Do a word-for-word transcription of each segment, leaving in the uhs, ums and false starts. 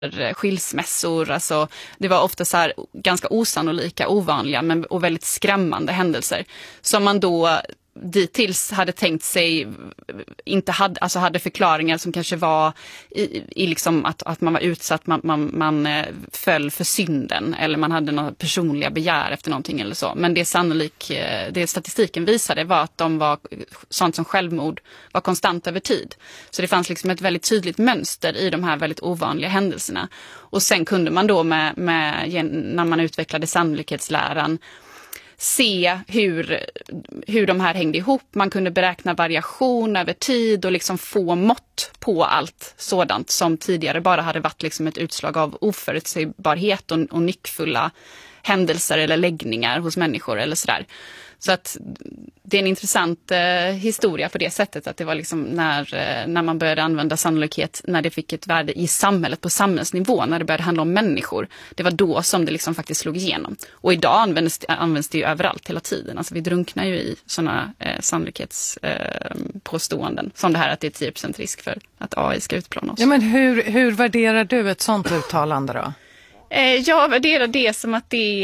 skilsmässor. Alltså, det var ofta så här ganska osannolika, ovanliga men, och väldigt skrämmande händelser som man då dittills hade tänkt sig inte hade, alltså hade förklaringar som kanske var i, i liksom att, att man var utsatt, man, man, man föll för synden eller man hade några personliga begär efter någonting eller så. Men det sannolik, det statistiken visade var att de var sånt som självmord var konstant över tid. Så det fanns liksom ett väldigt tydligt mönster i de här väldigt ovanliga händelserna. Och sen kunde man då med, med när man utvecklade sannolikhetsläran se hur, hur de här hängde ihop. Man kunde beräkna variation över tid och liksom få mått på allt sådant som tidigare bara hade varit liksom ett utslag av oförutsägbarhet och, och nyckfulla händelser eller läggningar hos människor eller sådär. Så att det är en intressant eh, historia på det sättet att det var liksom när, eh, när man började använda sannolikhet, när det fick ett värde i samhället på samhällsnivå, när det började handla om människor. Det var då som det liksom faktiskt slog igenom. Och idag används, används det ju överallt hela tiden. Alltså vi drunknar ju i sådana eh, sannolikhetspåståenden eh, som det här att det är tio procent risk för att A I ska utplåna oss. Ja, men hur, hur värderar du ett sånt uttalande då? Jag värderar det som att det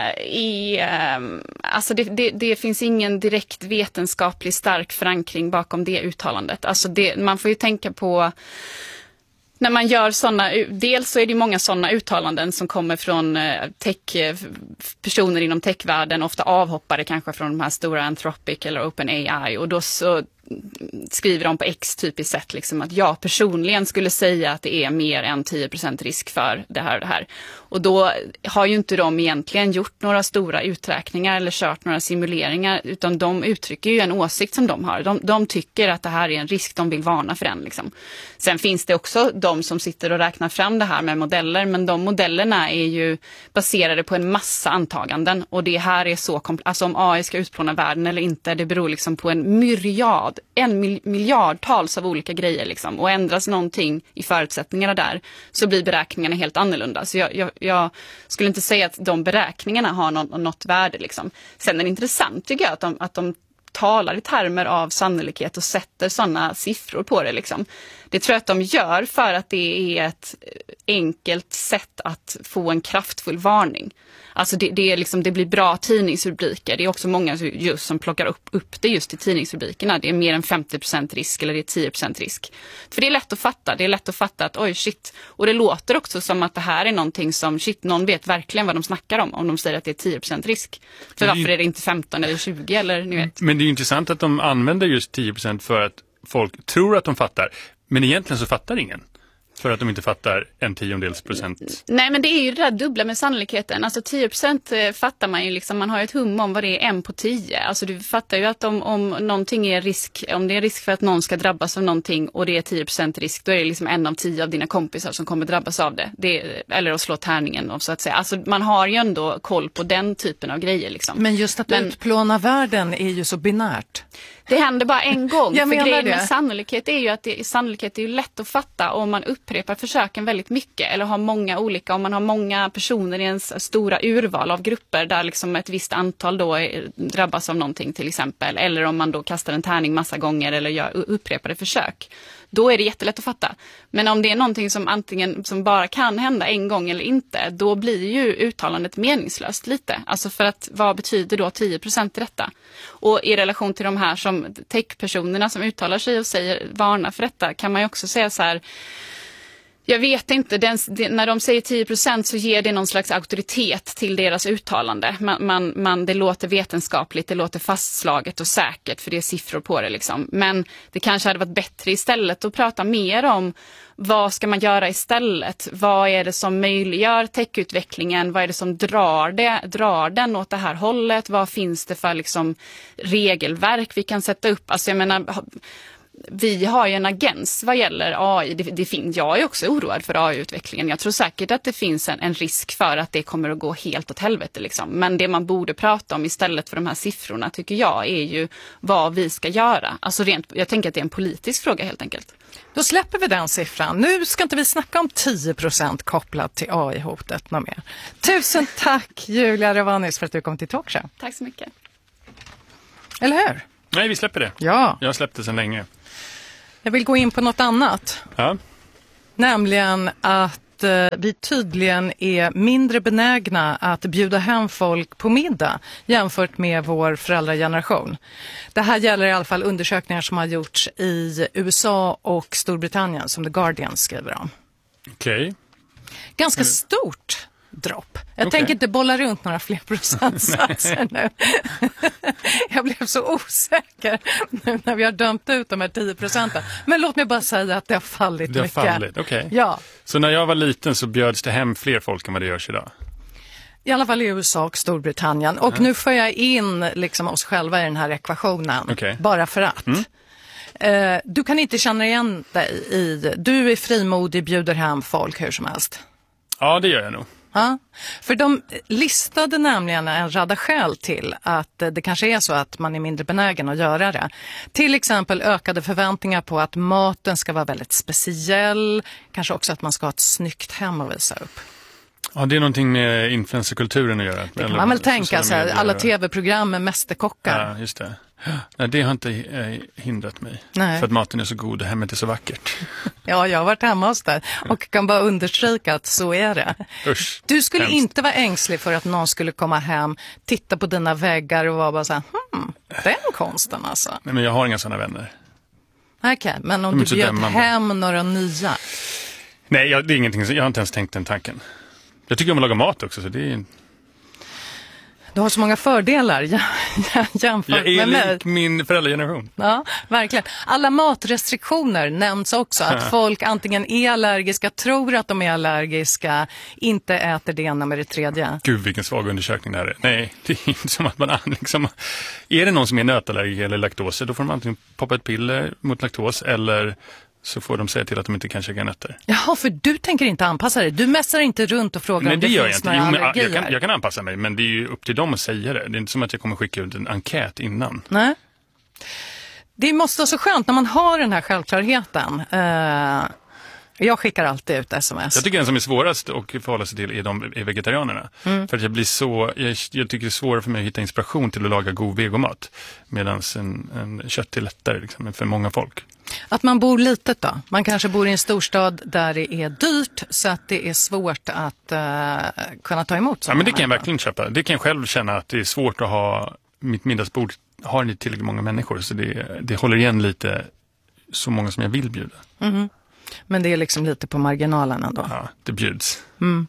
är, alltså det, det, det finns ingen direkt vetenskaplig stark förankring bakom det uttalandet. Alltså det, man får ju tänka på när man gör sådana, dels så är det många sådana uttalanden som kommer från tech, personer inom techvärlden, ofta avhoppare kanske från de här stora Anthropic eller OpenAI, och då så skriver de på X typiskt sätt liksom att jag personligen skulle säga att det är mer än tio procent risk för det här och det här. Och då har ju inte de egentligen gjort några stora uträkningar eller kört några simuleringar, utan de uttrycker ju en åsikt som de har. De, de tycker att det här är en risk, de vill varna för den liksom. Sen finns det också de som sitter och räknar fram det här med modeller, men de modellerna är ju baserade på en massa antaganden, och det här är så kompl- alltså om A I ska utplåna världen eller inte, det beror liksom på en myriad en miljardtals av olika grejer liksom. Och ändras någonting i förutsättningarna där så blir beräkningarna helt annorlunda. Så jag, jag, jag skulle inte säga att de beräkningarna har någon, något värde liksom. Sen är det intressant tycker jag att de, att de talar i termer av sannolikhet och sätter sådana siffror på det liksom. Det tror jag att de gör för att det är ett enkelt sätt att få en kraftfull varning. Alltså det, det, är liksom, det blir bra tidningsrubriker. Det är också många just som plockar upp, upp det just i tidningsrubrikerna. Det är mer än femtio procent risk eller det är tio procent risk. För det är lätt att fatta. Det är lätt att fatta att oj shit. Och det låter också som att det här är någonting som shit, någon vet verkligen vad de snackar om om de säger att det är tio procent risk. För varför är det inte femton eller tjugo eller ni vet. Men det är ju intressant att de använder just tio procent för att folk tror att de fattar. Men egentligen så fattar ingen. För att de inte fattar en tiondels procent. Nej, men det är ju det där dubbla med sannolikheten. Alltså tio procent fattar man ju liksom, man har ju ett hum om vad det är en på tio. Alltså du fattar ju att om, om någonting är risk, om det är risk för att någon ska drabbas av någonting och det är tio procent risk, då är det liksom en av tio av dina kompisar som kommer drabbas av det. det eller att slå tärningen så att säga. Alltså man har ju ändå koll på den typen av grejer liksom. Men just att men, utplåna världen är ju så binärt. Det händer bara en gång. Jag för grejen det. med sannolikhet är ju att det, sannolikhet är ju lätt att fatta om man upprepar försöken väldigt mycket eller har många olika, om man har många personer i en stora urval av grupper där liksom ett visst antal då är, drabbas av någonting till exempel, eller om man då kastar en tärning massa gånger eller gör upprepade försök. Då är det jättelätt att fatta. Men om det är någonting som antingen som bara kan hända en gång eller inte, då blir ju uttalandet meningslöst lite. Alltså för att vad betyder då tio procent i detta? Och i relation till de här som techpersonerna som uttalar sig och säger varna för detta, kan man ju också säga så här. Jag vet inte, den, den, när de säger tio procent så ger det någon slags auktoritet till deras uttalande. Man, man, man, det låter vetenskapligt, det låter fastslaget och säkert för det är siffror på det liksom. Men det kanske hade varit bättre istället att prata mer om vad ska man göra istället? Vad är det som möjliggör techutvecklingen? Vad är det som drar, det, drar den åt det här hållet? Vad finns det för liksom, regelverk vi kan sätta upp? Alltså jag menar... Vi har ju en agens vad gäller A I. Det, det finns, jag är också oroad för A I-utvecklingen. Jag tror säkert att det finns en, en risk för att det kommer att gå helt åt helvete. Liksom. Men det man borde prata om istället för de här siffrorna tycker jag är ju vad vi ska göra. Alltså rent, jag tänker att det är en politisk fråga helt enkelt. Då släpper vi den siffran. Nu ska inte vi snacka om tio procent kopplat till A I-hotet något mer. Tusen tack Julia Ravanis för att du kom till Talkshow. Tack så mycket. Eller hur? Nej, vi släpper det. Ja. Jag släppte sedan länge. Jag vill gå in på något annat. Ja. Nämligen att att eh, vi tydligen är mindre benägna att bjuda hem folk på middag jämfört med vår föräldrageneration. Det här gäller i alla fall undersökningar som har gjorts i U S A och Storbritannien som The Guardian skriver om. Okej. Okay. Ganska stort dropp. Jag Okay. tänker inte bolla runt några fler procentsatser nu. Jag blev så osäker nu när vi har dömt ut de här tio procenten. Men låt mig bara säga att det har fallit det har mycket. Fallit. Okay. Ja. Så när jag var liten så bjöds det hem fler folk än vad det görs idag? I alla fall i U S A och Storbritannien. Och mm. nu får jag in liksom oss själva i den här ekvationen. Okay. Bara för att. Mm. Uh, du kan inte känna igen dig i... Du är frimodig, bjuder hem folk hur som helst. Ja, det gör jag nog. Ja, för de listade nämligen en radda skäl till att det kanske är så att man är mindre benägen att göra det. Till exempel ökade förväntningar på att maten ska vara väldigt speciell. Kanske också att man ska ha ett snyggt hem att visa upp. Ja, det är någonting med influencerkulturen att göra. Det kan man väl tänka sig. Alla tv-program med mästerkockar. Ja, just det. Nej, det har inte hindrat mig. Nej. För att maten är så god och hemmet är så vackert. Ja, jag har varit hemma hos dig och kan bara understryka att så är det. Usch, du skulle hemskt. inte vara ängslig för att någon skulle komma hem, titta på dina väggar och vara bara så här, hmm, den konsten alltså. Nej, men jag har inga sådana vänner. Okej, okay, men om De du bjöd dömande. hem några nya? Nej, jag, det är ingenting. Jag har inte ens tänkt den tanken. Jag tycker om att laga mat också, så det är... Du har så många fördelar jämfört jag är med mig. lik min föräldrageneration. Ja, verkligen. Alla matrestriktioner nämns också. Att folk antingen är allergiska, tror att de är allergiska, inte äter det ena med det tredje. Gud, vilken svag undersökning det här är. Nej, det är inte som att man liksom... Är det någon som är nötallergiker eller laktos, då får man antingen poppa ett piller mot laktos eller... så får de säga till att de inte kan käka nötter. Jaha, för du tänker inte anpassa dig. Du mässar inte runt och frågar Nej, om det, det gör finns jag inte. några Jo, men, allergier. jag, kan, jag kan anpassa mig, men det är ju upp till dem att säga det. Det är inte som att jag kommer skicka ut en enkät innan. Nej. Det måste vara så skönt när man har den här självklarheten. Uh, jag skickar alltid ut sms. Jag tycker den som är svårast att förhålla sig till är de är vegetarianerna. Mm. För att jag blir så, jag, jag tycker det är svårare för mig att hitta inspiration till att laga god vegomat. Medan en, en kött är lättare liksom, för många folk. Att man bor litet då. Man kanske bor i en storstad där det är dyrt så att det är svårt att uh, kunna ta emot. Ja, men det kan jag verkligen köpa. Det kan jag själv känna att det är svårt att ha mitt middagsbord har inte tillräckligt många människor. Så det, det håller igen lite så många som jag vill bjuda. Mm. Men det är liksom lite på marginalen ändå. Ja, det bjuds. Mm.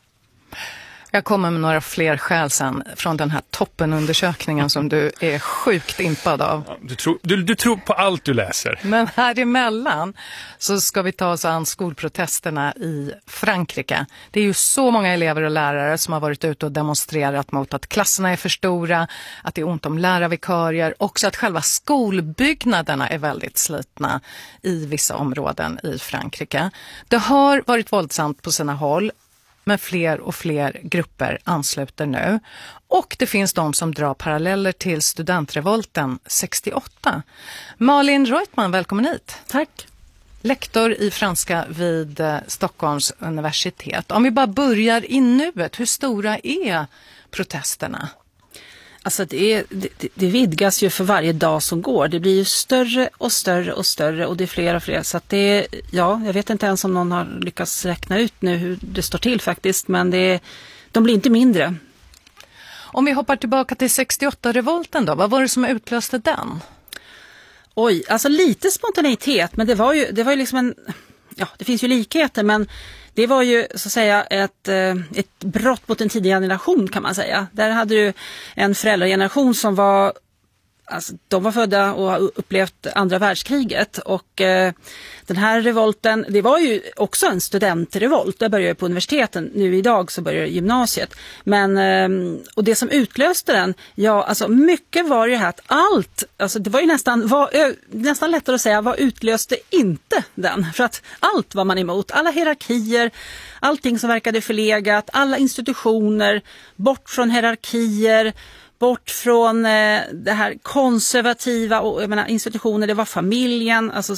Jag kommer med några fler skäl sen från den här toppenundersökningen som du är sjukt impad av. Ja, du, tror, du, du tror på allt du läser. Men här emellan så ska vi ta oss an skolprotesterna i Frankrike. Det är ju så många elever och lärare som har varit ute och demonstrerat mot att klasserna är för stora, att det är ont om lärarvikarier, också att själva skolbyggnaderna är väldigt slitna i vissa områden i Frankrike. Det har varit våldsamt på sina håll. Men fler och fler grupper ansluter nu. Och det finns de som drar paralleller till studentrevolten sextioåtta. Malin Reutman, välkommen hit. Tack. Lektor i franska vid Stockholms universitet. Om vi bara börjar i nuet, hur stora är protesterna? Alltså det, är, det, det vidgas ju för varje dag som går. Det blir ju större och större och större och det är fler och fler. Så att det är, ja, jag vet inte ens om någon har lyckats räkna ut nu hur det står till faktiskt. Men det är, de blir inte mindre. Om vi hoppar tillbaka till sextioåtta-revolten då, vad var det som utlöste den? Oj, alltså lite spontanitet, men det var ju, det var ju liksom en, ja det finns ju likheter men det var ju så att säga ett, ett brott mot en tidigare generation kan man säga. Där hade du en föräldrageneration som var, alltså, de var födda och har upplevt andra världskriget och eh, den här revolten, det var ju också en studentrevolt. Där började jag på universiteten, nu idag så börjar gymnasiet. Men, eh, och det som utlöste den, ja alltså mycket var ju här att allt, alltså det var ju nästan, var, ö, nästan lättare att säga vad utlöste inte den. För att allt var man emot, alla hierarkier, allting som verkade förlegat, alla institutioner, bort från hierarkier, bort från eh, det här konservativa och jag menar, institutioner, det var familjen, alltså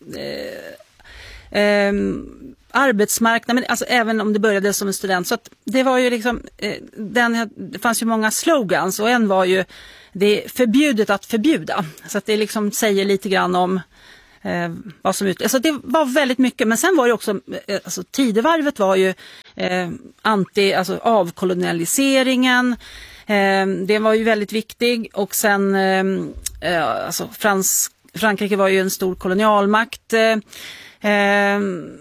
eh, eh, arbetsmarknaden, alltså även om det började som en student. Så att det var ju liksom, eh, den, det fanns ju många slogans och en var ju det är förbjudet att förbjuda. Så att det liksom säger lite grann om eh, vad som ut. Alltså det var väldigt mycket, men sen var det också, eh, alltså tidevarvet var ju eh, anti, alltså avkolonialiseringen. Eh, det var ju väldigt viktig, och sen eh, alltså Frans, Frankrike var ju en stor kolonialmakt. Eh, eh,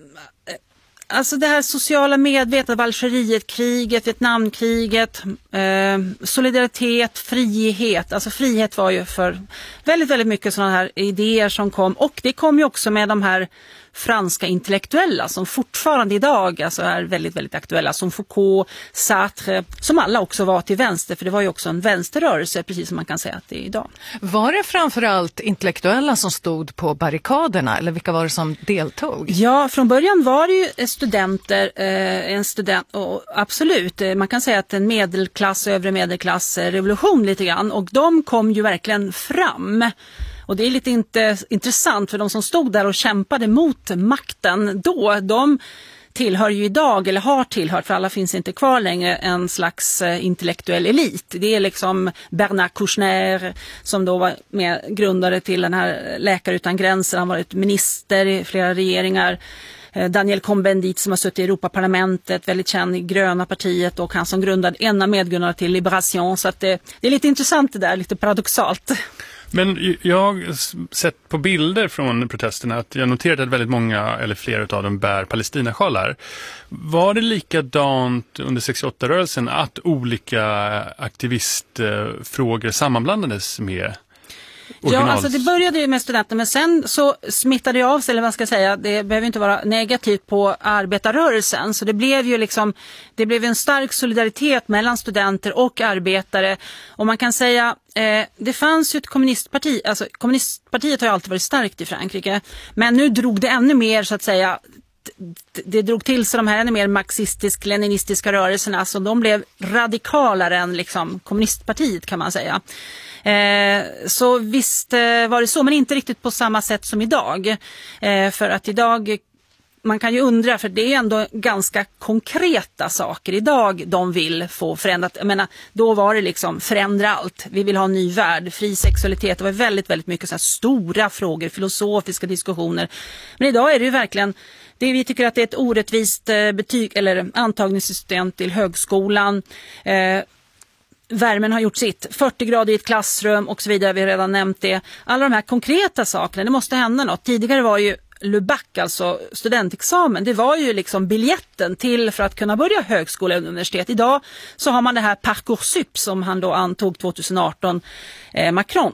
Alltså det här sociala medvetandet, Algerietkriget, Vietnamkriget, eh, solidaritet, frihet. Alltså frihet var ju för väldigt, väldigt mycket sådana här idéer som kom. Och det kom ju också med de här franska intellektuella som fortfarande idag alltså är väldigt, väldigt aktuella. Som Foucault, Sartre, som alla också var till vänster. För det var ju också en vänsterrörelse, precis som man kan säga att det är idag. Var det framförallt intellektuella som stod på barrikaderna, eller vilka var det som deltog? Ja, från början var det ju studenter, eh, en student, och absolut, eh, man kan säga att en medelklass, övre medelklass eh, revolution lite grann, och de kom ju verkligen fram. Och det är lite inte, intressant, för de som stod där och kämpade mot makten då, de tillhör ju idag, eller har tillhört, för alla finns inte kvar längre, en slags eh, intellektuell elit. Det är liksom Bernard Kouchner som då var med grundare till den här Läkare utan gränser. Han var ett minister i flera regeringar. Eh, Daniel Cohn-Bendit som har suttit i Europaparlamentet, väldigt känd i Gröna partiet, och han som grundade en av medgrundarna till Liberation. Så att det, det är lite intressant det där, lite paradoxalt. Men jag har sett på bilder från protesterna att jag noterade att väldigt många, eller flera av dem, bär palestinasjalar. Var det likadant under sextioåtta-rörelsen att olika aktivistfrågor sammanblandades med originals? Ja, alltså det började ju med studenter, men sen så smittade det av sig, eller vad ska jag säga, det behöver inte vara negativt på arbetarrörelsen. Så det blev ju liksom, det blev en stark solidaritet mellan studenter och arbetare. Och man kan säga, eh, det fanns ju ett kommunistparti, alltså kommunistpartiet har ju alltid varit starkt i Frankrike, men nu drog det ännu mer, så att säga, det drog till sig de här ännu mer marxistisk-leninistiska rörelserna, så de blev radikalare än liksom kommunistpartiet, kan man säga. Eh, så visst eh, var det så, men inte riktigt på samma sätt som idag. Eh, för att idag, man kan ju undra, för det är ändå ganska konkreta saker idag de vill få förändrat. Jag menar, då var det liksom förändra allt. Vi vill ha en ny värld, fri sexualitet. Det var väldigt, väldigt mycket så här stora frågor, filosofiska diskussioner. Men idag är det ju verkligen, det vi tycker att det är ett orättvist eh, betyg eller antagningssystem till högskolan. Eh, Värmen har gjort sitt, fyrtio grader i ett klassrum och så vidare, vi har redan nämnt det. Alla de här konkreta sakerna, det måste hända något. Tidigare var ju Le Bac, alltså studentexamen, det var ju liksom biljetten till för att kunna börja högskola och universitet. Idag så har man det här Parcoursup som han då antog tjugoarton, eh, Macron.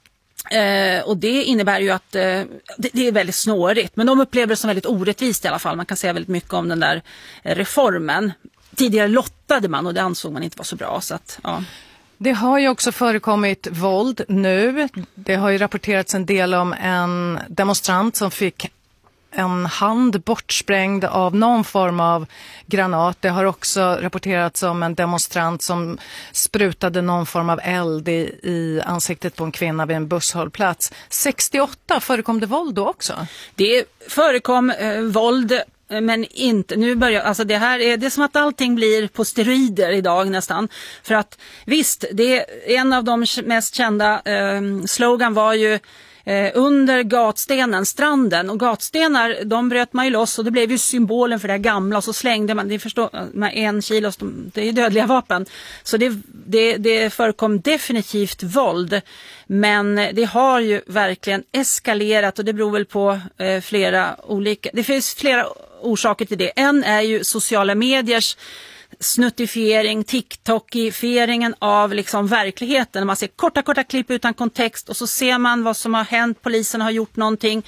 Eh, och det innebär ju att eh, det, det är väldigt snårigt, men de upplever det som väldigt orättvist i alla fall. Man kan säga väldigt mycket om den där eh, reformen. Tidigare lottade man och det ansåg man inte var så bra. Så att, ja. Det har ju också förekommit våld nu. Det har ju rapporterats en del om en demonstrant som fick en hand bortsprängd av någon form av granat. Det har också rapporterats om en demonstrant som sprutade någon form av eld i, i ansiktet på en kvinna vid en busshållplats. sextioåtta, förekom det våld då också? Det förekom eh, våld. Men inte, nu börjar, alltså det här är det är som att allting blir på steroider idag nästan. För att visst, det är en av de mest kända eh, slogan var ju eh, under gatstenen, stranden. Och gatstenar, de bröt man ju loss och det blev ju symbolen för det här gamla. Och så slängde man, det förstår, med en kilo, det är ju dödliga vapen. Så det, det, det förekom definitivt våld. Men det har ju verkligen eskalerat och det beror väl på eh, flera olika, det finns flera orsaker till det. En är ju sociala mediers snuttifiering, TikTokifieringen av liksom verkligheten. Man ser korta, korta klipp utan kontext och så ser man vad som har hänt, polisen har gjort någonting.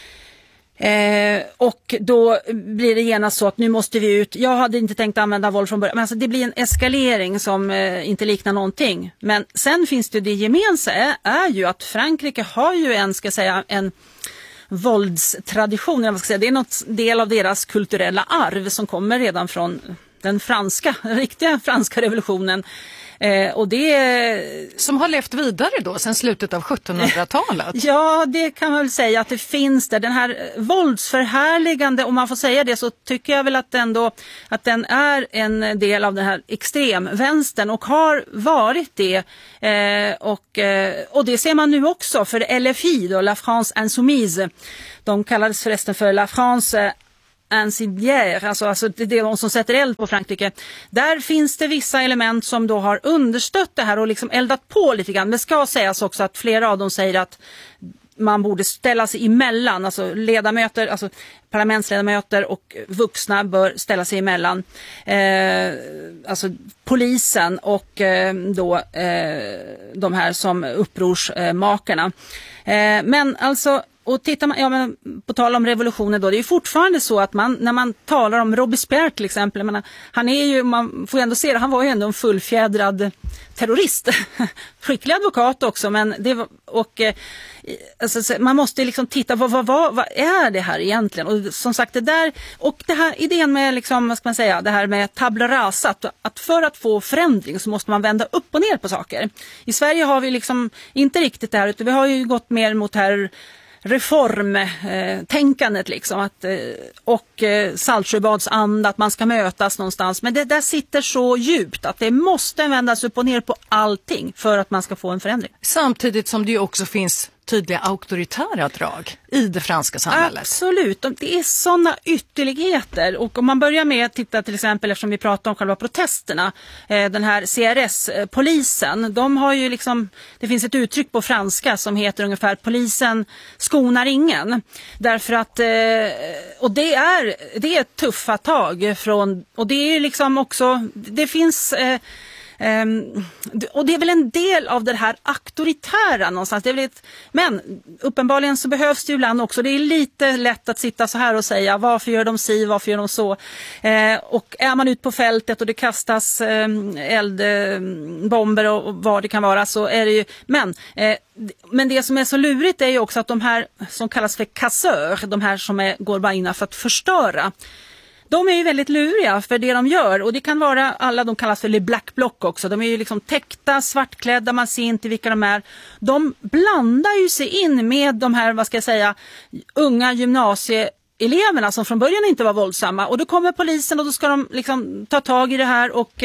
Eh, och då blir det gärna så att nu måste vi ut. Jag hade inte tänkt använda våld från början, men alltså det blir en eskalering som eh, inte liknar någonting. Men sen finns det det gemensamma är, är ju att Frankrike har ju en, ska säga, en våldstradition. Jag ska säga. Det är något del av deras kulturella arv som kommer redan från den franska, den riktiga franska revolutionen. Eh, och det... Som har levt vidare då sedan slutet av sjuttonhundratalet. Ja, det kan man väl säga att det finns där. Den här våldsförhärligande, om man får säga det, så tycker jag väl att, ändå, att den är en del av den här extremvänstern och har varit det. Eh, och, eh, och det ser man nu också för L F I, då, La France Insoumise. De kallades förresten för La France incendiaire, alltså, alltså det är de som sätter eld på Frankrike. Där finns det vissa element som då har understött det här och liksom eldat på lite grann. Men det ska sägas också att flera av dem säger att man borde ställa sig emellan, alltså ledamöter, alltså parlamentsledamöter och vuxna bör ställa sig emellan. Eh, alltså polisen och eh, då eh, de här som upprorsmakarna. Eh, men alltså Och tittar man, ja, men på tal om revolutionen då, det är ju fortfarande så att man, när man talar om Robespierre till exempel, jag menar, han är ju, man får ju ändå se det, han var ju ändå en fullfjädrad terrorist. Skicklig advokat också, men det var, och eh, alltså, man måste liksom titta, vad, vad, vad, vad är det här egentligen? Och som sagt, det där, och det här idén med liksom, vad ska man säga, det här med tabla rasa, att, att för att få förändring så måste man vända upp och ner på saker. I Sverige har vi liksom inte riktigt det här, utan vi har ju gått mer mot här reformtänkandet eh, liksom att, eh, och eh, Saltsjöbadsanda, att man ska mötas någonstans. Men det där sitter så djupt att det måste vändas upp och ner på allting för att man ska få en förändring. Samtidigt som det ju också finns tydliga auktoritära drag i det franska samhället. Absolut, det är sådana ytterligheter. Och om man börjar med att titta till exempel, eftersom vi pratar om själva protesterna, den här C R S-polisen, de har ju liksom, det finns ett uttryck på franska som heter ungefär polisen skonar ingen. Därför att, och det är, det är tuffa tag från, och det är liksom också, det finns... Um, och det är väl en del av det här auktoritära någonstans. Det är väl ett, men uppenbarligen så behövs det ju ibland också. Det är lite lätt att sitta så här och säga varför gör de si, varför gör de så. Uh, och är man ut på fältet och det kastas um, eldbomber och, och vad det kan vara, så är det ju... Men, uh, men det som är så lurigt är ju också att de här som kallas för casseur, de här som är, går bara in för att förstöra, de är ju väldigt luriga för det de gör, och det kan vara alla, de kallas för le black bloc också. De är ju liksom täckta, svartklädda, man ser inte vilka de är. De blandar ju sig in med de här, vad ska jag säga, unga gymnasieeleverna som från början inte var våldsamma. Och då kommer polisen och då ska de liksom ta tag i det här och,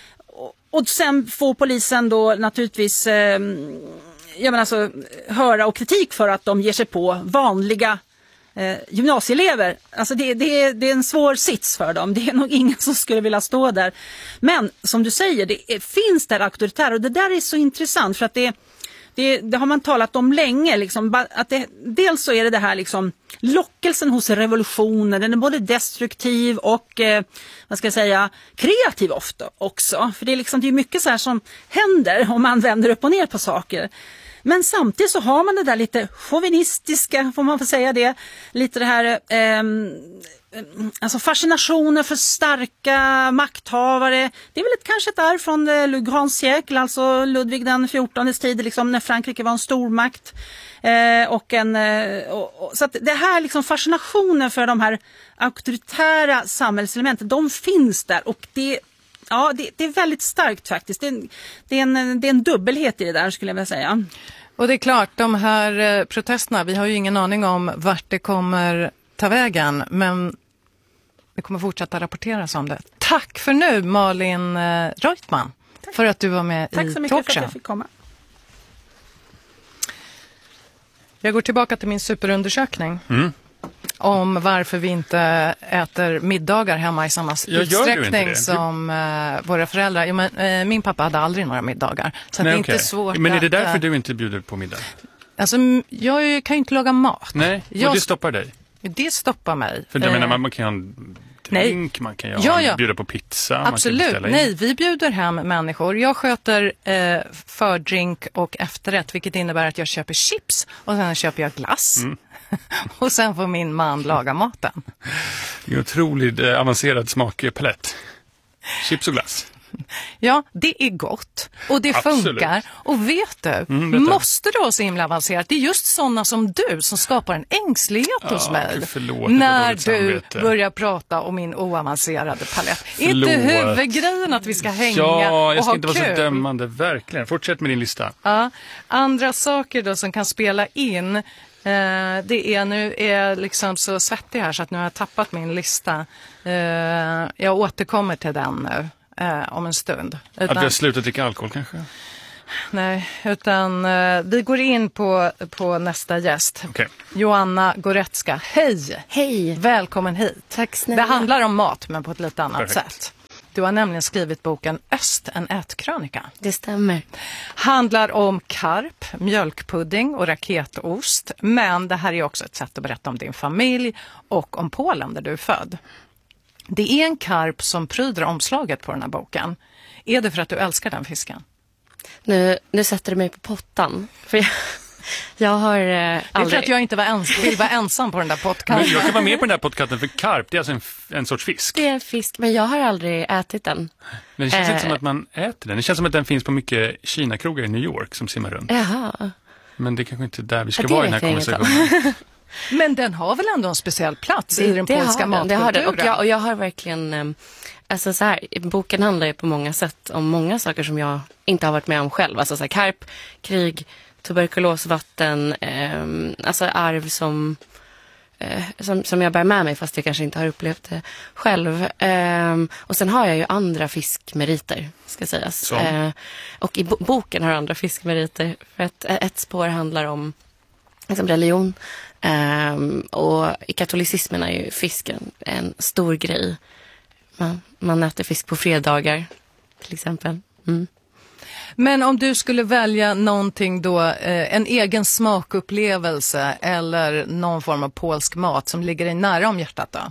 och sen får polisen då naturligtvis jag menar alltså, höra och kritik för att de ger sig på vanliga Eh, gymnasieelever. Alltså det, det, det är en svår sits för dem. Det är nog ingen som skulle vilja stå där. Men som du säger, det är, finns där auktoritära, och det där är så intressant för att det, det, det har man talat om länge. Liksom, att det, dels så är det det här liksom, lockelsen hos revolutionen, den är både destruktiv och eh, vad ska jag säga, kreativ ofta också. För det är, liksom, det är mycket så här som händer om man vänder upp och ner på saker. Men samtidigt så har man det där lite chauvinistiska, får man få säga det, lite det här eh, alltså fascinationer för starka makthavare. Det är väl ett, kanske ett arv från eh, Le Grand Siècle, alltså Ludvig den fjortondes tid, liksom, när Frankrike var en stormakt. Eh, och en, eh, och, och, så att det här liksom fascinationen för de här auktoritära samhällselementen, de finns där, och det Ja, det, det är väldigt starkt faktiskt. Det är, en, det, är en, det är en dubbelhet i det där, skulle jag vilja säga. Och det är klart, de här protesterna, vi har ju ingen aning om vart det kommer ta vägen, men vi kommer fortsätta rapporteras om det. Tack för nu, Malin Reutman, Tack. för att du var med Tack i så mycket Talkshow. för att jag fick komma. Jag går tillbaka till min superundersökning. Mm. Om varför vi inte äter middagar hemma i samma utsträckning som uh, våra föräldrar. Jo, men, uh, min pappa hade aldrig några middagar. Så Nej, det är okay. inte svårt. Men är det att, därför uh, du inte bjuder på middag? Alltså, jag kan ju inte laga mat. Nej, och jag, det stoppar dig? Det stoppar mig. För jag uh, menar, man kan ha en drink, man kan ju ja, ja. bjuda på pizza. Absolut, man kan nej, vi bjuder hem människor. Jag sköter uh, fördrink och efterrätt, vilket innebär att jag köper chips och sen köper jag glass. Mm. Och sen får min man laga maten. Det är en otroligt eh, avancerad smakpalett. Chips och glass. Ja, det är gott och det Absolut. funkar. Och vet du, Mm, måste det vara så himla avancerat? Det är just sådana som du som skapar en ängslighet Ja, hos mig. förlåt, när dåligt du samvete. börjar prata om min oavancerade palett. Förlåt. Inte huvudgrejen att vi ska hänga Ja, och jag ska ha inte vara så kul. dömande, verkligen. Fortsätt med din lista. Ja, andra saker då som kan spela in, eh, det är, nu är jag liksom så svettig här så att nu har jag tappat min lista. Eh, jag återkommer till den nu eh, om en stund. Att vi Utan, har slutat dricka alkohol kanske? nej, utan eh, vi går in på, på nästa gäst. Okej. Joanna Goretzka, hej! Hej, Välkommen hit. tack snälla. Det handlar om mat men på ett lite annat Perfekt. sätt. Du har nämligen skrivit boken Öst, en ätkrönika. Det stämmer. Handlar om karp, mjölkpudding och raketost. Men det här är också ett sätt att berätta om din familj och om Polen där du är född. Det är en karp som pryder omslaget på den här boken. Är det för att du älskar den fisken? Nu, nu sätter du mig på pottan. För jag, jag har eh, Det är för aldrig... att jag inte var ens, vill vara ensam på den där Men podcasten. jag kan vara med på den här podcasten för karp, det är alltså en, f- en sorts fisk. Det är en fisk, men jag har aldrig ätit den. Men det känns Eh. inte som att man äter den. Det känns som att den finns på mycket Kina-krogar i New York som simmar runt. Jaha. Men det är kanske inte där vi ska Ja, det vara i den här vet jag inget om. konversationen. Men den har väl ändå en speciell plats i den det polska har den, det har den. Och, matkulturen? jag, och jag har verkligen... Eh, alltså så här, boken handlar ju på många sätt om många saker som jag inte har varit med om själv. Alltså så här, karp, krig, tuberkulosvatten, eh, alltså arv som... Eh, som, som jag bär med mig fast jag kanske inte har upplevt det själv. Eh, och sen har jag ju andra fiskmeriter, ska sägas. Eh, och i bo- boken har jag andra fiskmeriter. För att eh, ett spår handlar om liksom, religion. Eh, och i katolicismen är ju fisken en stor grej. Man, man äter fisk på fredagar, till exempel. Mm. Men om du skulle välja någonting då, eh, en egen smakupplevelse eller någon form av polsk mat som ligger dig nära om hjärtat då?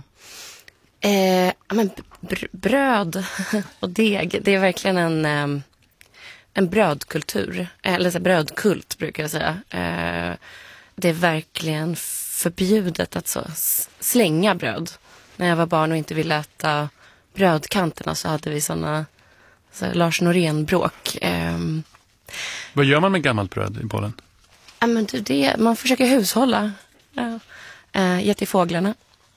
Eh, ja, men br- bröd och deg, det är verkligen en, eh, en brödkultur. Eller så här, brödkult brukar jag säga. Eh, det är verkligen förbjudet att så s- slänga bröd. När jag var barn och inte ville äta brödkanterna så hade vi såna så här, Lars Norén-bråk. Eh, Vad gör man med gammalt bröd i Polen? ja, men du, det, man försöker hushålla. Ja. Eh, ge till fåglarna.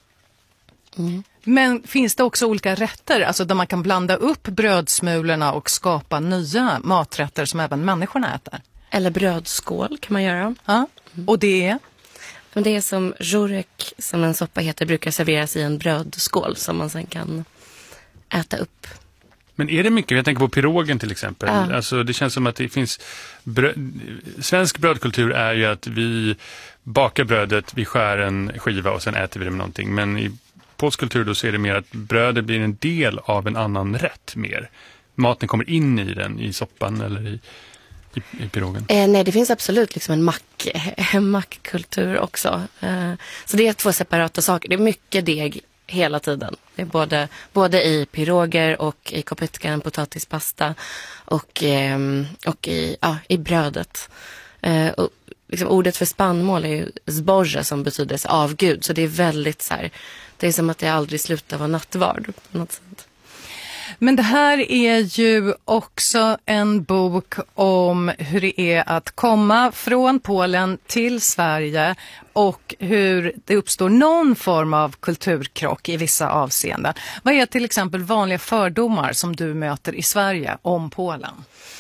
Mm. Men finns det också olika rätter, alltså där man kan blanda upp brödsmulorna och skapa nya maträtter som även människorna äter? Eller brödskål kan man göra. Ja. Och det är? Men det är som żurek, som en soppa heter, brukar serveras i en brödskål som man sen kan äta upp. Men är det mycket? Jag tänker på pirogen till exempel. Ja. Alltså, det känns som att det finns... Bröd... Svensk brödkultur är ju att vi bakar brödet, vi skär en skiva och sen äter vi det med någonting. Men i polsk kultur då så är det mer att brödet blir en del av en annan rätt mer. Maten kommer in i den, i soppan eller i, i, i pirogen. Eh, nej, det finns absolut liksom en mack, en mackkultur också. Eh, så det är två separata saker. Det är mycket deg hela tiden. Det är både, både i piroger och i kopytkan, potatispasta och, eh, och i, ja, i brödet. Eh, och liksom, ordet för spannmål är ju zboże som betyder så, avgud. Så det är väldigt så här, det är som att det aldrig slutar vara nattvard på något sätt. Men det här är ju också en bok om hur det är att komma från Polen till Sverige och hur det uppstår någon form av kulturkrock i vissa avseenden. Vad är till exempel vanliga fördomar som du möter i Sverige om Polen?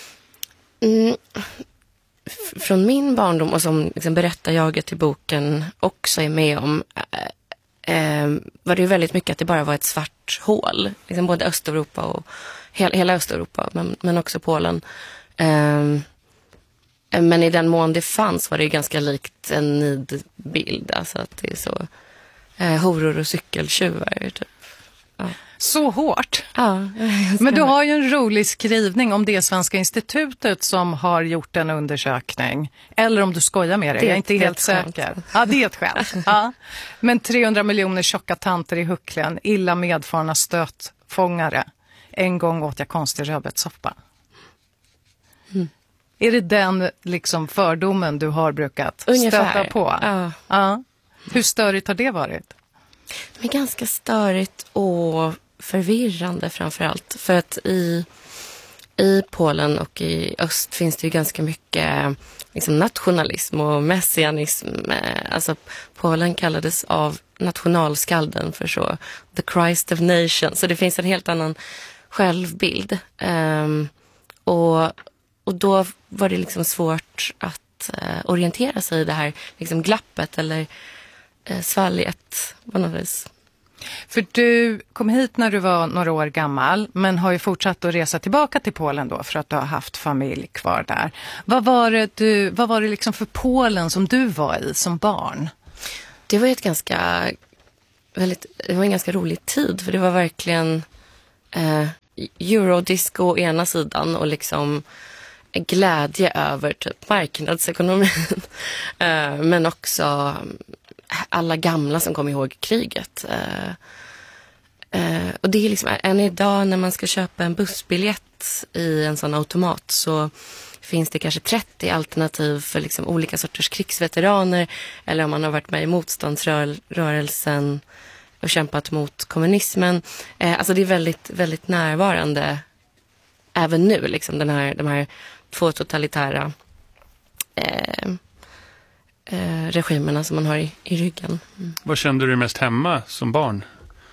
Mm. F- från min barndom och som liksom berättarjaget i boken också är med om äh, äh, var det ju väldigt mycket att det bara var ett svart hål. Liksom både Östeuropa och he- hela Östeuropa men, men också Polen. Äh, men i den mån det fanns var det ju ganska likt en nidbild. Alltså att det är så äh, horor och cykeltjuvar typ. Ja. Så hårt. Ja, Men du har ju en rolig skrivning om det Svenska institutet som har gjort en undersökning. Eller om du skojar med det, Det är jag är inte ett helt skämt. säker. Ja, det är ett skämt. Ja. Men trehundra miljoner tjocka tanter i hucklen, illa medfarna stötfångare. En gång åt jag konstig rödbetssoppa. Mm. Är det den liksom fördomen du har brukat Ungefär. stöta på? Ja. Ja. Hur störigt har det varit? Det är ganska störigt och förvirrande framförallt. För att i, i Polen och i öst finns det ju ganska mycket liksom, nationalism och messianism. Alltså Polen kallades av nationalskalden för så the Christ of Nations. Så det finns en helt annan självbild. Um, och, och då var det liksom svårt att uh, orientera sig i det här liksom, glappet eller uh, svalget på något vis. För du kom hit när du var några år gammal, men har ju fortsatt att resa tillbaka till Polen då för att du har haft familj kvar där. Vad var det, du, vad var det liksom för Polen som du var i som barn? Det var ett ganska, väldigt, det var en ganska rolig tid, för det var verkligen eh, eurodisco å ena sidan och liksom glädje över typ marknadsekonomin. eh, men också alla gamla som kom ihåg kriget. Uh, uh, och det är liksom, än idag när man ska köpa en bussbiljett i en sån automat så finns det kanske trettio alternativ för liksom olika sorters krigsveteraner, eller om man har varit med i motståndsrörelsen och kämpat mot kommunismen. Uh, alltså det är väldigt, väldigt närvarande även nu, liksom den här, de här två totalitära uh, Eh, regimerna som man har i, i ryggen. Mm. Vad kände du mest hemma som barn?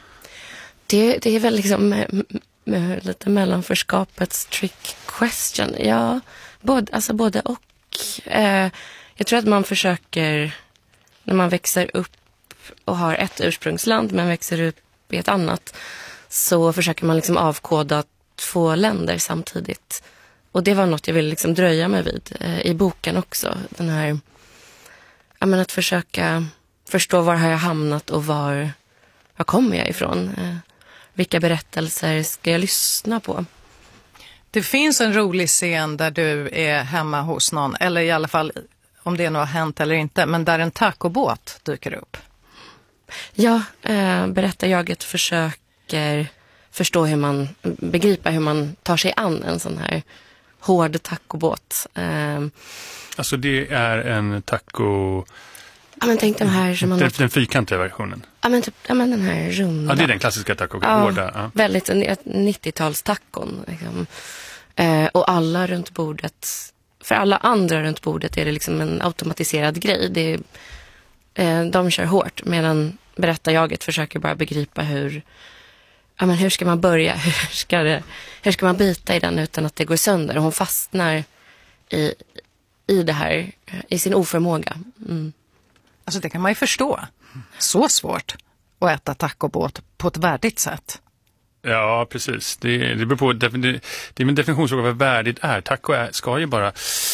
Det, det är väl liksom med, med lite mellanförskapets trick question. Ja, både, alltså både och. Eh, jag tror att man försöker, när man växer upp och har ett ursprungsland men växer upp i ett annat, så försöker man liksom avkoda två länder samtidigt. Och det var något jag ville liksom dröja mig vid eh, i boken också. Den här Ja, men att försöka förstå var har jag hamnat och var, var kommer jag ifrån? Eh, vilka berättelser ska jag lyssna på? Det finns en rolig scen där du är hemma hos någon, eller i alla fall om det nu har hänt eller inte, men där en tacobåt dyker upp. Ja, eh, berättarjaget försöker förstå hur man, begripa hur man tar sig an en sån här hård tacobåt. Eh, Alltså det är en taco... Ja, men tänk den här som man... Den, den fyrkantiga versionen. Ja, men typ, ja, men den här runda. Ja, det är den klassiska taco. Ja, hårda, ja. Väldigt nittiotalstacon. Liksom. Eh, och alla runt bordet, för alla andra runt bordet är det liksom en automatiserad grej. Det är, eh, de kör hårt, medan berättarjaget försöker bara begripa hur, ja, men hur ska man börja, hur ska, det, hur ska man bita i den utan att det går sönder. Och hon fastnar i... i det här, i sin oförmåga. Mm. Alltså det kan man ju förstå. Så svårt att äta tacobåt på ett värdigt sätt. Ja, precis. Det, det beror på, det, det, det är en definitionsfråga vad värdigt är. Taco är, ska ju bara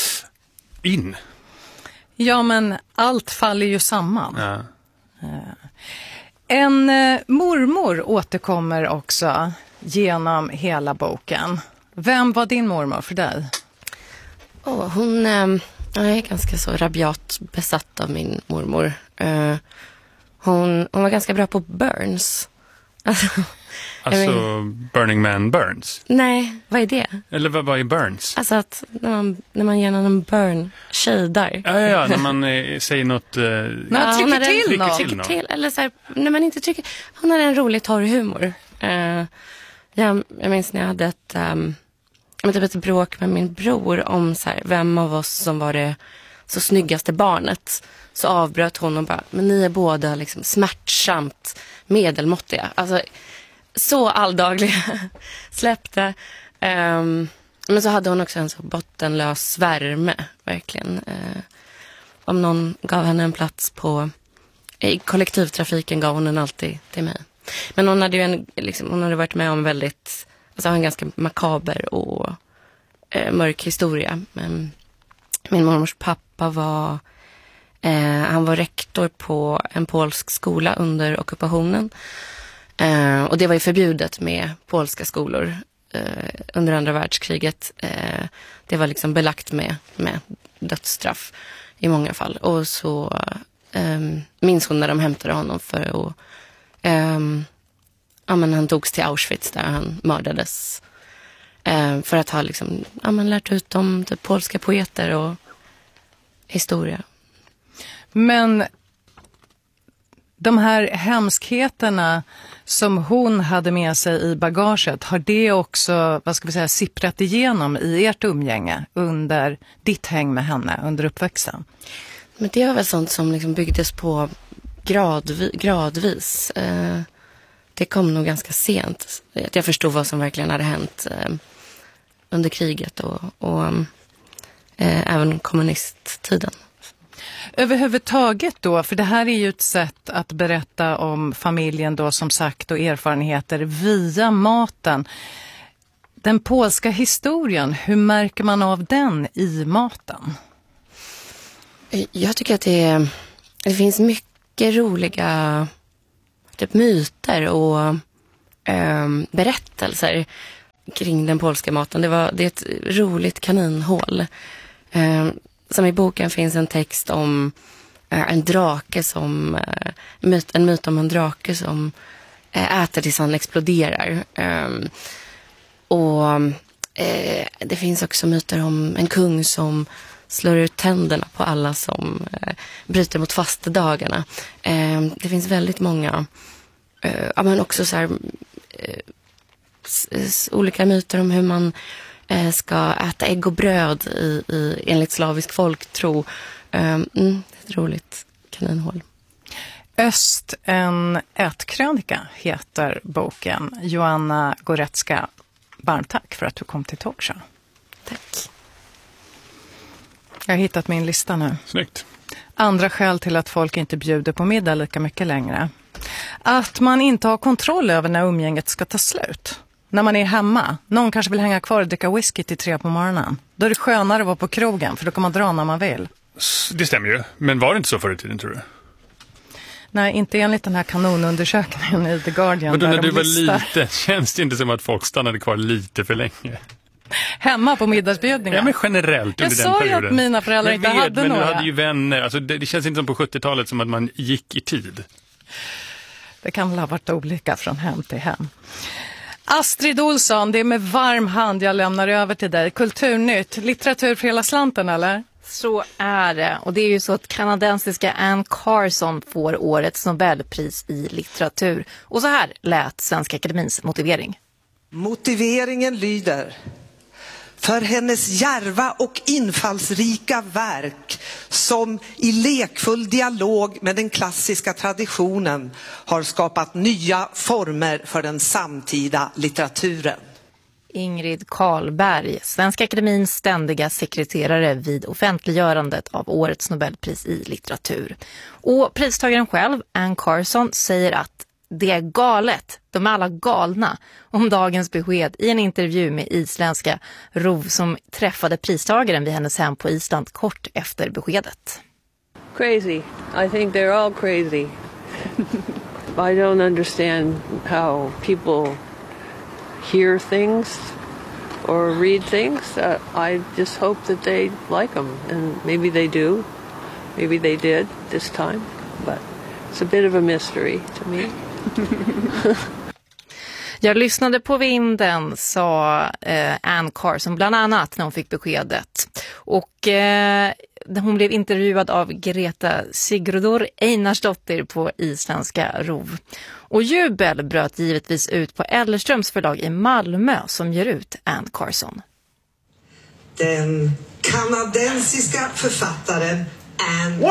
in. Ja, men allt faller ju samman. Ja. En eh, mormor återkommer också genom hela boken. Vem var din mormor för dig? Oh, hon eh, jag är ganska så rabiat besatt av min mormor. Eh, hon, hon var ganska bra på Burns. Alltså, Alltså men, Burning Man Burns? Nej, vad är det? Eller vad, vad är Burns? Alltså att när man, när man ger någon en burn, shadar. Ja, ja, ja, när man eh, säger något... Eh, När man Ja, trycker hon hade- till något. till något. Till, eller så här, när man inte trycker. Hon hade en rolig torr humor. Eh, jag, jag minns när jag hade ett, um, typ ett bråk med min bror om så här, vem av oss som var det så snyggaste barnet. Så avbröt hon och bara, men ni är båda liksom smärtsamt medelmåttiga. Alltså så alldagliga. Släppte. Um, men så hade hon också en så bottenlös värme, verkligen. Uh, om någon gav henne en plats på i kollektivtrafiken gav hon den alltid till mig. Men hon hade ju en, liksom, hon hade varit med om väldigt, alltså en ganska makaber och eh, mörk historia. Men min mormors pappa var, eh, han var rektor på en polsk skola under ockupationen. Eh, och det var ju förbjudet med polska skolor eh, under andra världskriget. Eh, det var liksom belagt med, med dödsstraff i många fall. Och så um, minns hon när de hämtade honom för att um, ja, men han togs till Auschwitz där han mördades um, för att ha liksom, ja, men lärt ut om typ, polska poeter och historia. Men de här hemskheterna som hon hade med sig i bagaget, har det också, vad ska vi säga, sipprat igenom i ert umgänge under ditt häng med henne under uppväxten? Men det var väl sånt som liksom byggdes på gradvis. gradvis. Eh, det kom nog ganska sent. Att jag förstod vad som verkligen hade hänt eh, under kriget och, och eh, även kommunisttiden. Överhuvudtaget då, för det här är ju ett sätt att berätta om familjen då, som sagt, och erfarenheter via maten. Den polska historien, hur märker man av den i maten? Jag tycker att det, det finns mycket roliga typ myter och eh, berättelser kring den polska maten. Det, var, det är ett roligt kaninhål. Eh, som i boken finns en text om eh, en drake som, eh, myt, en myt om en drake som eh, äter tills han exploderar. Eh, och eh, det finns också myter om en kung som slår ut tänderna på alla som eh, bryter mot fastedagarna. Eh, det finns väldigt många, eh, ja, men också så här, eh, s- s- olika myter om hur man eh, ska äta ägg och bröd i, i, enligt slavisk folktro. Eh, mm, ett roligt kaninhål. Öst, en ätkrönika heter boken. Joanna Goretzka, varmt tack för att du kom till Talkshow. Tack. Jag har hittat min lista nu. Snyggt. Andra skäl till att folk inte bjuder på middag lika mycket längre. Att man inte har kontroll över när umgänget ska ta slut. När man är hemma. Någon kanske vill hänga kvar och dricka whisky till tre på morgonen. Då är det skönare att vara på krogen, för då kan man dra när man vill. Det stämmer ju. Men var det inte så förr i tiden, tror du? Nej, inte enligt den här kanonundersökningen i The Guardian. Men då, när där du de var listar. liten, känns det inte som att folk stannade kvar lite för länge? Hemma på middagsbjudningar. Ja, men generellt Jag under sa den ju perioden. att mina föräldrar Jag inte vet, hade men några. du hade ju vänner. Alltså, det, det känns inte som på sjuttiotalet som att man gick i tid. Det kan väl ha varit olika från hem till hem. Astrid Olsson, det är med varm hand jag lämnar över till dig. Kulturnytt, litteratur för hela slanten, eller? Så är det. Och det är ju så att kanadensiska Anne Carson får årets Nobelpris i litteratur. Och så här lät Svenska Akademins motivering. Motiveringen lyder: för hennes djärva och infallsrika verk som i lekfull dialog med den klassiska traditionen har skapat nya former för den samtida litteraturen. Ingrid Karlberg, Svenska Akademins ständiga sekreterare vid offentliggörandet av årets Nobelpris i litteratur. Och pristagaren själv, Anne Carson, säger att det är galet, de är alla galna, om dagens besked i en intervju med isländska Rov som träffade pristagaren vid hennes hem på Island kort efter beskedet. Crazy. I think they're all crazy. I don't understand how people hear things or read things. Uh, I just hope that they like them, and maybe they do. Maybe they did this time, but it's a bit of a mystery to me. Jag lyssnade på vinden, sa eh, Anne Carson bland annat när hon fick beskedet. Och eh, hon blev intervjuad av Greta Sigurdur Einarsdottir på isländska Rov. Och jubel bröt givetvis ut på Ellerströms förlag i Malmö som ger ut Anne Carson. Den kanadensiska författaren Anne...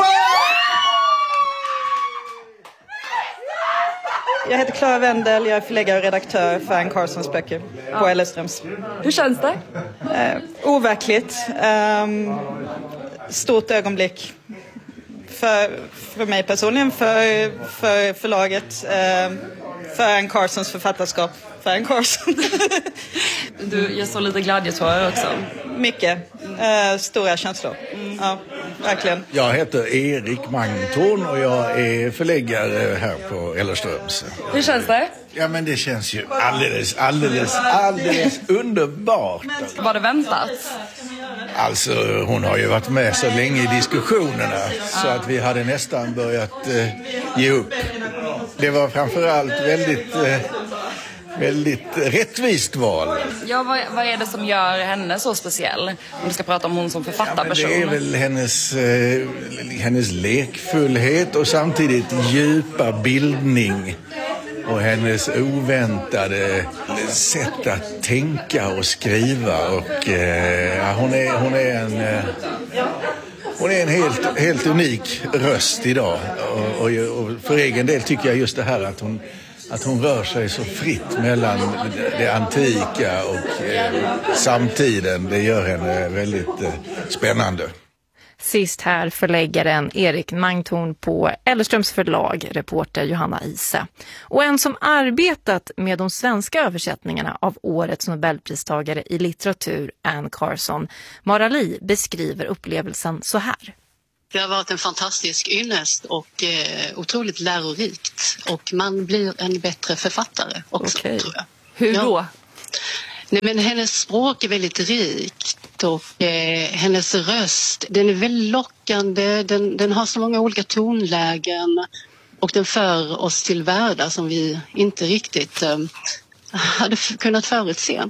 Jag heter Clara Wendel, jag är förläggare och redaktör för Anne Carsons böcker på Ellerströms. Hur känns det? Eh, overkligt. Eh, stort ögonblick. För, för mig personligen, för, för förlaget, eh, för Anne Carsons författarskap. För Anne Carson. Du, jag såg lite glädjetårar också. Mycket. Eh, stora känslor. Mm. Ja, verkligen. Jag heter Erik Magntorn och jag är förläggare här på Ellerströms. Hur känns det? Ja, men det känns ju alldeles, alldeles, alldeles underbart. Var det väntat? Alltså, hon har ju varit med så länge i diskussionerna så att vi hade nästan börjat eh, ge upp. Det var framförallt väldigt... Eh, Väldigt rättvist val. Ja, vad, vad är det som gör henne så speciell? Om du ska prata om hon som författarperson. Ja, det är väl hennes, eh, hennes lekfullhet och samtidigt djupa bildning. och hennes oväntade sätt att tänka och skriva. Och, eh, hon, är, hon är en... Eh, Hon är en helt, helt unik röst idag och, och, och för egen del tycker jag just det här att hon, att hon rör sig så fritt mellan det antika och eh, samtiden. Det gör henne väldigt eh, spännande. Sist här förläggaren Erik Mangtorn på Ellerströms förlag, reporter Johanna Ise. Och en som arbetat med de svenska översättningarna av årets Nobelpristagare i litteratur, Anne Carson, Mara Li, beskriver upplevelsen så här. Det har varit en fantastisk ynnest och eh, otroligt lärorikt. Och man blir en bättre författare också, okay. tror jag. Hur då? Ja. Nej, men hennes språk är väldigt rikt och eh, hennes röst, den är väldigt lockande, den, den har så många olika tonlägen och den för oss till världar som vi inte riktigt eh, hade f- kunnat förutse.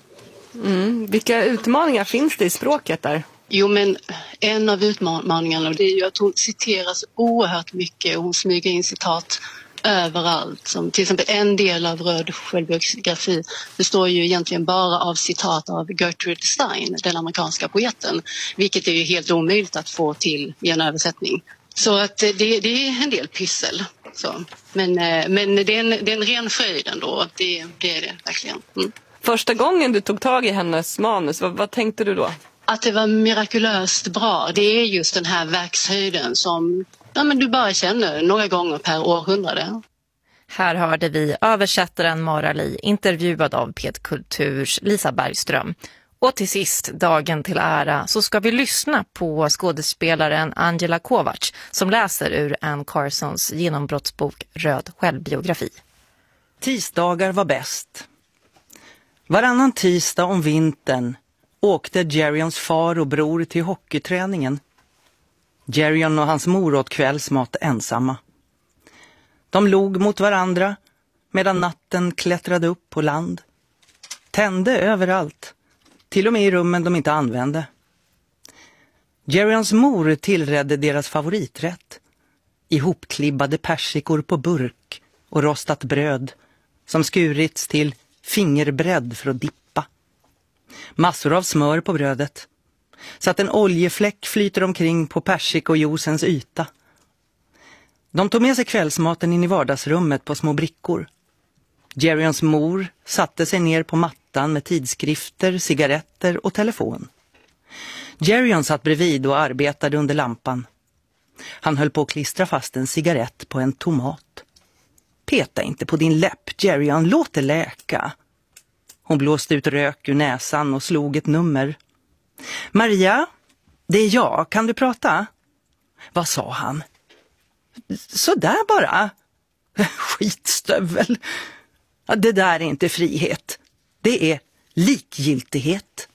Mm. Vilka utmaningar finns det i språket där? Jo, men en av utmaningarna det är ju att hon citeras oerhört mycket och hon smyger in citat överallt. Som till exempel en del av Röd självbiografi består ju egentligen bara av citat av Gertrude Stein, den amerikanska poeten, vilket är ju helt omöjligt att få till i en översättning. Så att det, det är en del pyssel. Så. Men, men det, är en, det är en ren fröjd ändå, det, det är det verkligen. Mm. Första gången du tog tag i hennes manus, vad, vad tänkte du då? Att det var mirakulöst bra. Det är just den här verkshöjden som ja, men du bara känner några gånger per århundrade. Här hörde vi översättaren Mara Li, intervjuad av P ett Kulturs Lisa Bergström. Och till sist, dagen till ära, så ska vi lyssna på skådespelaren Angela Kovacs som läser ur Anne Carsons genombrottsbok Röd självbiografi. Tisdagar var bäst. Varannan tisdag om vintern åkte Jerryons far och bror till hockeyträningen. Jerryon och hans mor åt kvällsmat ensamma. De log mot varandra medan natten klättrade upp på land. Tände överallt, till och med i rummen de inte använde. Jerryons mor tillredde deras favoriträtt. Ihopklibbade persikor på burk och rostat bröd som skurits till fingerbredd för att dippa. Massor av smör på brödet, så att en oljefläck flyter omkring på persikojuicens yta. De tog med sig kvällsmaten in i vardagsrummet på små brickor. Jerryons mor satte sig ner på mattan med tidskrifter, cigaretter och telefon. Jerryon satt bredvid och arbetade under lampan. Han höll på att klistra fast en cigarett på en tomat. Peta inte på din läpp, Jerryon, låt det läka. Hon blåste ut rök ur näsan och slog ett nummer. Maria, det är jag. Kan du prata? Vad sa han? Så där bara. Skitstövel. Det där är inte frihet. Det är likgiltighet.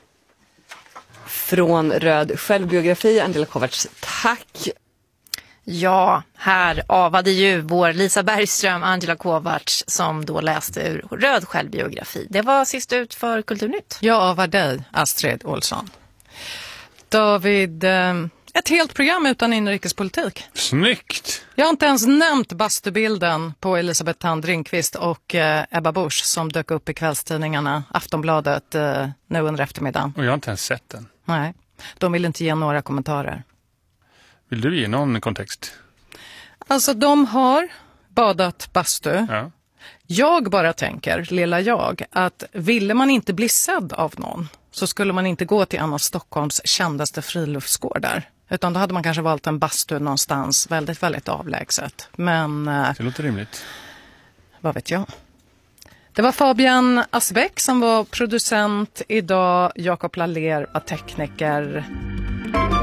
Från Röd självbiografi, Angela Kovacs, tack. Ja, här avade ju vår Lisa Bergström, Angela Kovacs, som då läste ur Röd självbiografi. Det var sist ut för Kulturnytt. Jag avar dig, Astrid Olsson. David, ett helt program utan inrikespolitik. Snyggt! Jag har inte ens nämnt bastubilden på Elisabeth Thand Ringqvist och Ebba Busch som dök upp i kvällstidningarna, Aftonbladet, nu under eftermiddagen. Och jag har inte ens sett den. Nej, de vill inte ge några kommentarer. Vill du ge någon kontext? Alltså de har badat bastu. Ja. Jag bara tänker, lilla jag, att ville man inte bli sedd av någon så skulle man inte gå till en av Stockholms kändaste friluftsgårdar. Utan då hade man kanske valt en bastu någonstans väldigt, väldigt avlägset. Men det låter rimligt. Vad vet jag? Det var Fabian Asbeck som var producent idag. Jakob Laller var tekniker.